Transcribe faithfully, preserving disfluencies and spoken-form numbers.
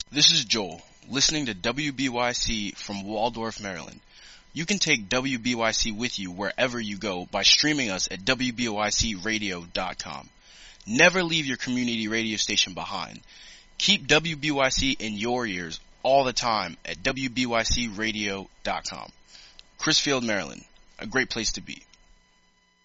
This is Joel, listening to W B Y C from Waldorf, Maryland. You can take W B Y C with you wherever you go by streaming us at W B Y C radio dot com. Never leave your community radio station behind. Keep W B Y C in your ears all the time at W B Y C radio dot com. Chrisfield, Maryland, a great place to be.